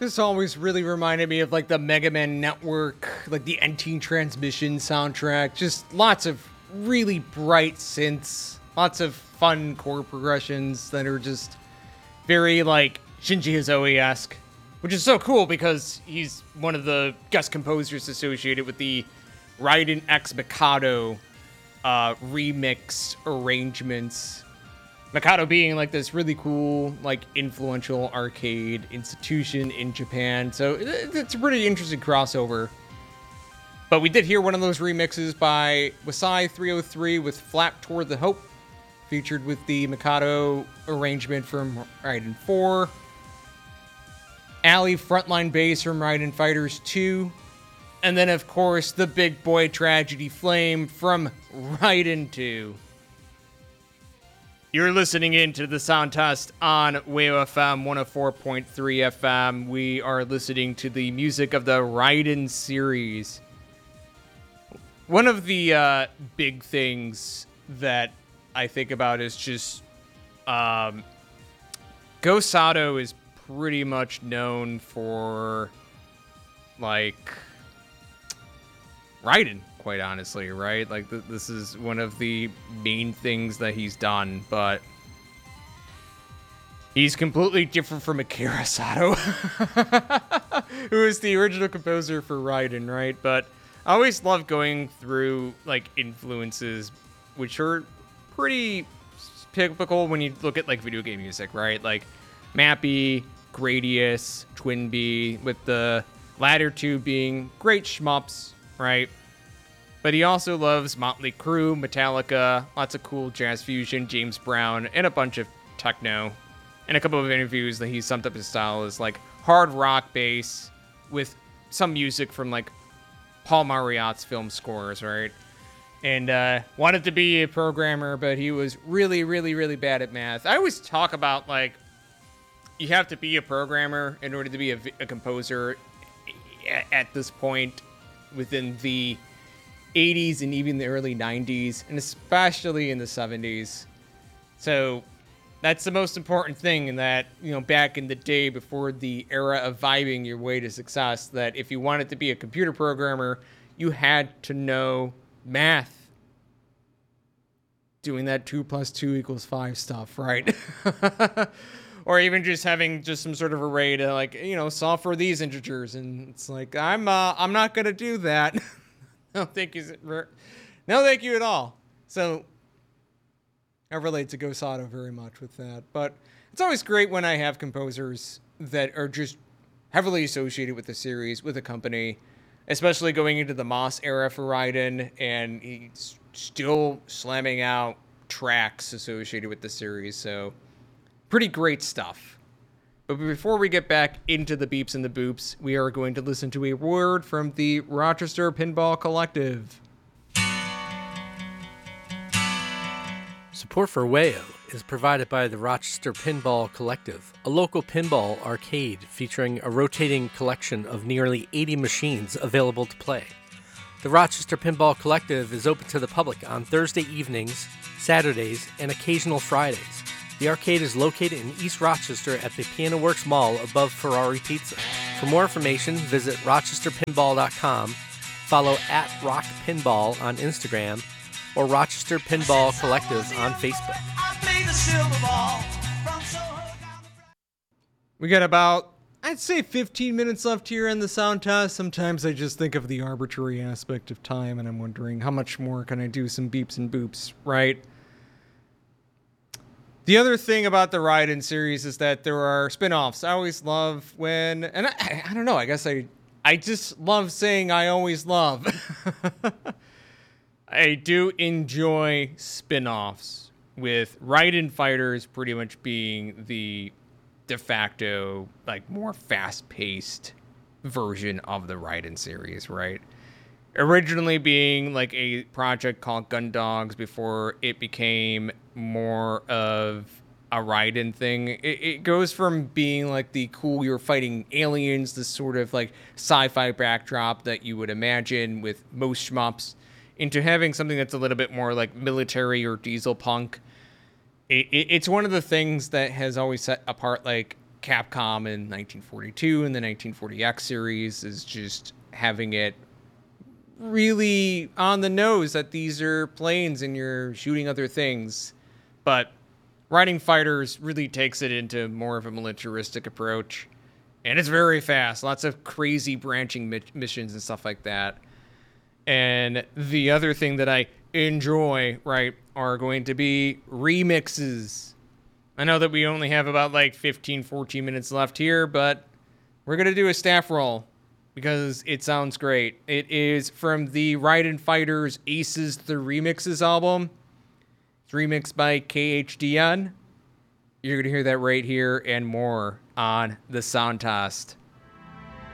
This always really reminded me of like the Mega Man Network, like the NT Transmission soundtrack. Just lots of really bright synths, lots of fun chord progressions that are just very like Shinji Izoi-esque, which is so cool because he's one of the guest composers associated with the Raiden X Mikado remix arrangements. Mikado being like this really cool, like influential arcade institution in Japan. So it's a pretty interesting crossover. But we did hear one of those remixes by Wasai 303 with Flap Toward the Hope, featured with the Mikado arrangement from Raiden 4. Alley Frontline Bass from Raiden Fighters 2. And then, of course, the Big Boy Tragedy Flame from Raiden 2. You're listening in to the Sound Test on WAYO FM 104.3 FM. We are listening to the music of the Raiden series. One of the big things that I think about is just Go Sato is pretty much known for like Raiden, quite honestly, right? Like this is one of the main things that he's done, but he's completely different from Akira Sato, who is the original composer for Raiden, right? But I always love going through like influences, which are pretty typical when you look at like video game music, right? Like Mappy, Gradius, Twinbee, with the latter two being great shmups, right? But he also loves Motley Crue, Metallica, lots of cool jazz fusion, James Brown, and a bunch of techno. In a couple of interviews that he summed up his style as like hard rock bass with some music from like Paul Marriott's film scores, right? And wanted to be a programmer, but he was really, really, really bad at math. I always talk about like you have to be a programmer in order to be a composer at this point within the 80s and even the early 90s, and especially in the 70s. So that's the most important thing, in that, you know, back in the day before the era of vibing your way to success, that if you wanted to be a computer programmer, you had to know math. Doing that 2 + 2 = 5 stuff, right? Or even just having just some sort of array to, like, you know, solve for these integers. And it's like, I'm not going to do that. No, thank you. No, thank you at all. So I relate to Go Sato very much with that. But it's always great when I have composers that are just heavily associated with the series, with a company, especially going into the Moss era for Raiden, and he's still slamming out tracks associated with the series. So pretty great stuff. But before we get back into the beeps and the boops, we are going to listen to a word from the Rochester Pinball Collective. Support for WAYO is provided by the Rochester Pinball Collective, a local pinball arcade featuring a rotating collection of nearly 80 machines available to play. The Rochester Pinball Collective is open to the public on Thursday evenings, Saturdays, and occasional Fridays. The arcade is located in East Rochester at the Piano Works Mall above Ferrari Pizza. For more information, visit rochesterpinball.com, follow @rockpinball on Instagram, or Rochester Pinball Collective on Facebook. We got about, I'd say, 15 minutes left here in the sound test. Sometimes I just think of the arbitrary aspect of time, and I'm wondering how much more can I do some beeps and boops, right? The other thing about the Raiden series is that there are spin-offs. I always love when, and I don't know, I guess I just love saying I always love. I do enjoy spin-offs, with Raiden Fighters pretty much being the de facto, like, more fast-paced version of the Raiden series, right? Originally being like a project called Gundogs before it became more of a Raiden thing. It goes from being like the cool, you're fighting aliens, this sort of like sci-fi backdrop that you would imagine with most shmups, into having something that's a little bit more like military or diesel punk. It's one of the things that has always set apart like Capcom in 1942 and the 1940X series is just having it really on the nose that these are planes and you're shooting other things. But Riding Fighters really takes it into more of a militaristic approach. And it's very fast. Lots of crazy branching missions and stuff like that. And the other thing that I enjoy, right, are going to be remixes. I know that we only have about like 15, 14 minutes left here, but we're going to do a staff roll because it sounds great. It is from the Raiden Fighters Aces the Remixes album. It's remixed by KHDN. You're going to hear that right here and more on the Soundcast.